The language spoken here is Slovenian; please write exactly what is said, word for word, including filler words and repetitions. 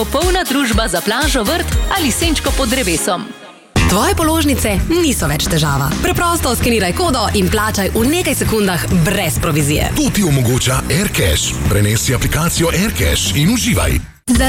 Popolna družba za plažo, vrt ali senčko pod drevesom. Tvoje položnice niso več težava. Preprosto skeniraj kodo in plačaj v nekaj sekundah brez provizije. To ti omogoča AirCash. Prenesi aplikacijo AirCash in uživaj.